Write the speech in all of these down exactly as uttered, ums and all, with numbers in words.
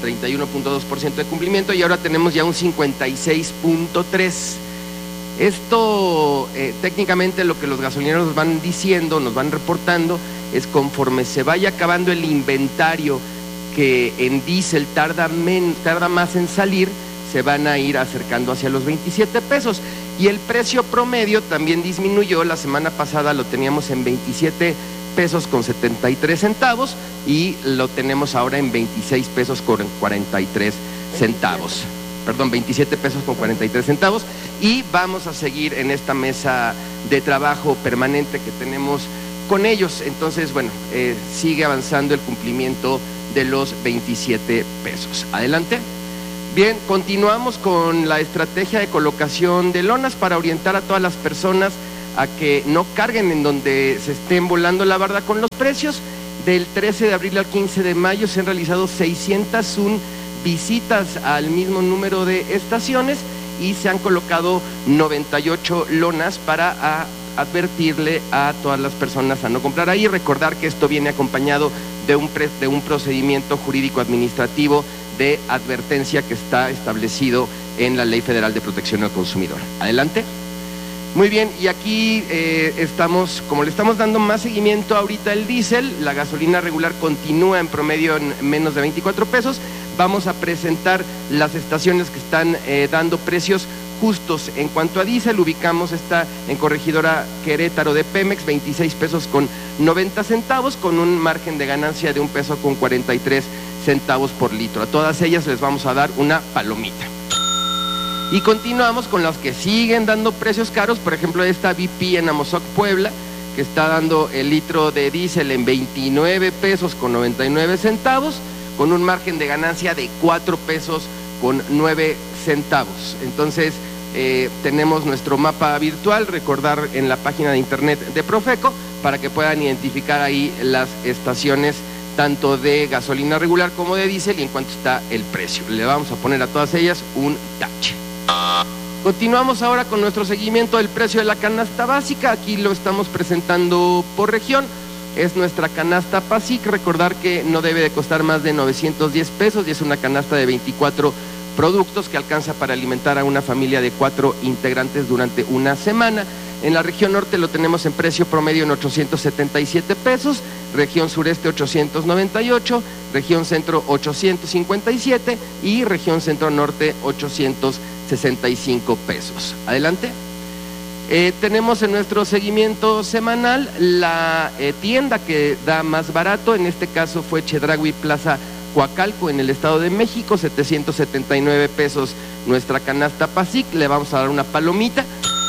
treinta y uno punto dos por ciento de cumplimiento y ahora tenemos ya un cincuenta y seis punto tres por ciento. Esto eh, técnicamente lo que los gasolineros nos van diciendo, nos van reportando, es conforme se vaya acabando el inventario que en diésel tarda, men, tarda más en salir, se van a ir acercando hacia los veintisiete pesos. Y el precio promedio también disminuyó, la semana pasada lo teníamos en veintisiete pesos con setenta y tres centavos y lo tenemos ahora en veintiséis pesos con cuarenta y tres centavos. Perdón, veintisiete pesos con cuarenta y tres centavos, y vamos a seguir en esta mesa de trabajo permanente que tenemos con ellos. Entonces, bueno, eh, sigue avanzando el cumplimiento de los veintisiete pesos. Adelante. Bien, continuamos con la estrategia de colocación de lonas para orientar a todas las personas a que no carguen en donde se estén volando la barda con los precios. Del trece de abril al quince de mayo se han realizado seiscientas una visitas al mismo número de estaciones y se han colocado noventa y ocho lonas para a, advertirle a todas las personas a no comprar ahí. Recordar que esto viene acompañado de un, pre, de un procedimiento jurídico administrativo de advertencia que está establecido en la Ley Federal de Protección al Consumidor. Adelante. Muy bien, y aquí eh, estamos, como le estamos dando más seguimiento ahorita al diésel, la gasolina regular continúa en promedio en menos de veinticuatro pesos. Vamos a presentar las estaciones que están eh, dando precios justos. En cuanto a diésel, ubicamos esta en Corregidora Querétaro de Pemex, veintiséis pesos con noventa centavos, con un margen de ganancia de un peso con cuarenta y tres centavos por litro. A todas ellas les vamos a dar una palomita. Y continuamos con las que siguen dando precios caros, por ejemplo esta B P en Amozoc, Puebla, que está dando el litro de diésel en veintinueve pesos con noventa y nueve centavos, con un margen de ganancia de cuatro pesos con nueve centavos. Entonces eh, tenemos nuestro mapa virtual, recordar en la página de internet de Profeco, para que puedan identificar ahí las estaciones tanto de gasolina regular como de diésel y en cuánto está el precio. Le vamos a poner a todas ellas un tache. Continuamos ahora con nuestro seguimiento del precio de la canasta básica. Aquí lo estamos presentando por región. Es nuestra canasta PASIC. Recordar que no debe de costar más de novecientos diez pesos y es una canasta de veinticuatro productos que alcanza para alimentar a una familia de cuatro integrantes durante una semana. En la región norte lo tenemos en precio promedio en ochocientos setenta y siete pesos, región sureste ochocientos noventa y ocho, región centro ochocientos cincuenta y siete y región centro norte ochocientos sesenta y cinco pesos. Adelante. Eh, tenemos en nuestro seguimiento semanal la eh, tienda que da más barato, en este caso fue Chedraui Plaza Coacalco en el Estado de México, setecientos setenta y nueve pesos nuestra canasta PASIC, le vamos a dar una palomita.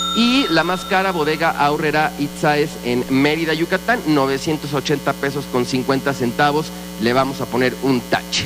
Y la más cara, Bodega Aurrera Itzaes en Mérida, Yucatán, novecientos ochenta pesos con cincuenta centavos, le vamos a poner un tache.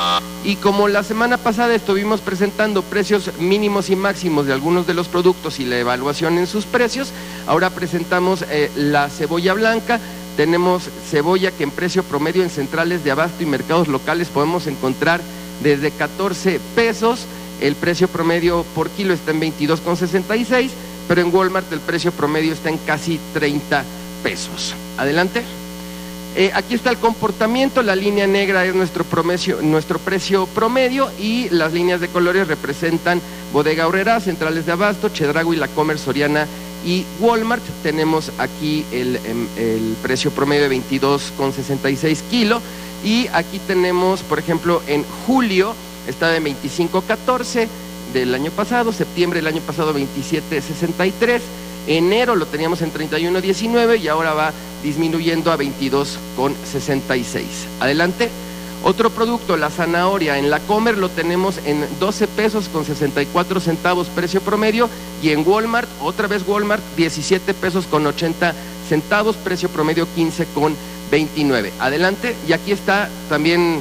Y como la semana pasada estuvimos presentando precios mínimos y máximos de algunos de los productos y la evaluación en sus precios, ahora presentamos eh, la cebolla blanca. Tenemos cebolla que en precio promedio en centrales de abasto y mercados locales podemos encontrar desde catorce pesos, el precio promedio por kilo está en veintidós con sesenta y seis, pero en Walmart el precio promedio está en casi treinta pesos. Adelante. Eh, aquí está el comportamiento, la línea negra es nuestro, promedio, nuestro precio promedio y las líneas de colores representan Bodega Aurrera, centrales de abasto, Chedraui, La Comer, Soriana y Walmart. Tenemos aquí el, el precio promedio de veintidós con sesenta y seis kilo y aquí tenemos, por ejemplo, en julio está de veinticinco catorce del año pasado, septiembre del año pasado veintisiete sesenta y tres, enero lo teníamos en treinta y uno diecinueve y ahora va disminuyendo a veintidós con sesenta y seis. Adelante. Otro producto, la zanahoria, en La Comer lo tenemos en doce pesos con sesenta y cuatro centavos precio promedio y en Walmart, otra vez Walmart, diecisiete pesos con ochenta centavos precio promedio quince con veintinueve. Adelante. Y aquí está también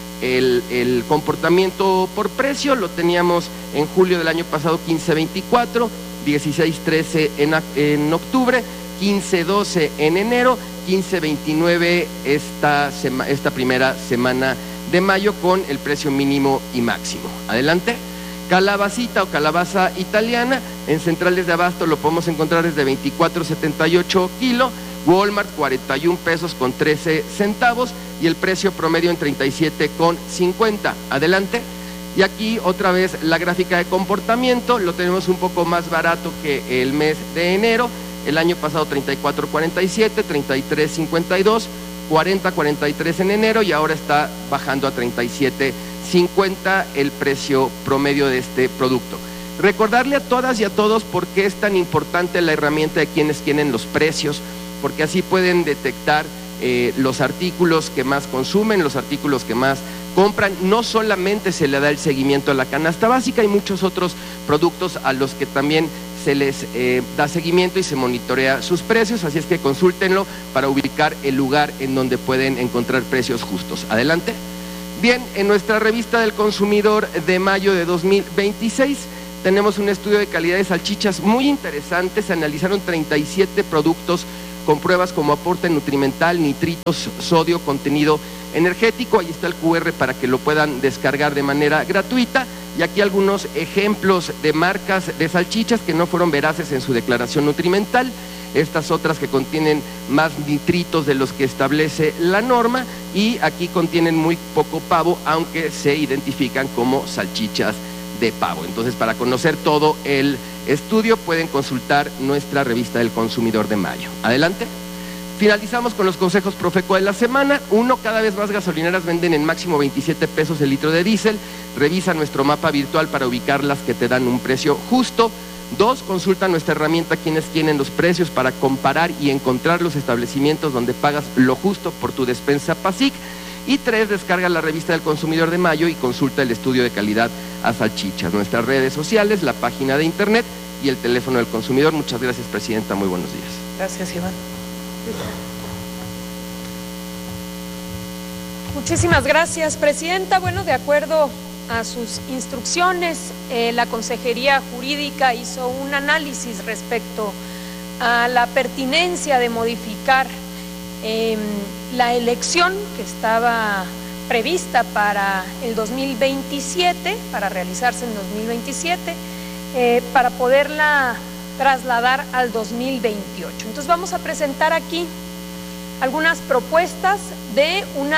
el, el comportamiento por precio, lo teníamos en julio del año pasado quince veinticuatro, dieciséis trece en, en octubre, quince doce en enero, quince veintinueve esta, sema, esta primera semana de mayo con el precio mínimo y máximo. Adelante. Calabacita o calabaza italiana, en centrales de abasto lo podemos encontrar desde veinticuatro setenta y ocho kilo, Walmart cuarenta y un pesos con trece centavos, y el precio promedio en treinta y siete con cincuenta. Adelante. Y aquí otra vez la gráfica de comportamiento, lo tenemos un poco más barato que el mes de enero, el año pasado treinta y cuatro cuarenta y siete, treinta y tres cincuenta y dos, cuarenta cuarenta y tres en enero y ahora está bajando a treinta y siete cincuenta el precio promedio de este producto. Recordarle a todas y a todos por qué es tan importante la herramienta de quienes tienen los precios, porque así pueden detectar eh, los artículos que más consumen, los artículos que más compran. No solamente se le da el seguimiento a la canasta básica, hay muchos otros productos a los que también se les eh, da seguimiento y se monitorea sus precios, así es que consúltenlo para ubicar el lugar en donde pueden encontrar precios justos. Adelante. Bien, en nuestra revista del consumidor de mayo de dos mil veintiséis tenemos un estudio de calidad de salchichas muy interesante. Se analizaron treinta y siete productos con pruebas como aporte nutrimental, nitritos, sodio, contenido energético. Ahí está el cu erre para que lo puedan descargar de manera gratuita. Y aquí algunos ejemplos de marcas de salchichas que no fueron veraces en su declaración nutrimental. Estas otras que contienen más nitritos de los que establece la norma, y aquí contienen muy poco pavo, aunque se identifican como salchichas de pavo. Entonces, para conocer todo el estudio pueden consultar nuestra revista del consumidor de mayo. Adelante. Finalizamos con los consejos Profeco de la semana. Uno, cada vez más gasolineras venden en máximo veintisiete pesos el litro de diésel. Revisa nuestro mapa virtual para ubicar las que te dan un precio justo. Dos, consulta nuestra herramienta quienes tienen los precios para comparar y encontrar los establecimientos donde pagas lo justo por tu despensa PASIC. Y tres, descarga la revista del consumidor de mayo y consulta el estudio de calidad a salchichas. Nuestras redes sociales, la página de internet y el teléfono del consumidor. Muchas gracias, presidenta. Muy buenos días. Gracias, Iván. Muchísimas gracias, presidenta. Bueno, de acuerdo a sus instrucciones, eh, la Consejería Jurídica hizo un análisis respecto a la pertinencia de modificar eh, la elección que estaba prevista para el dos mil veintisiete, para realizarse en dos mil veintisiete, eh, para poderla trasladar al dos mil veintiocho. Entonces vamos a presentar aquí algunas propuestas de una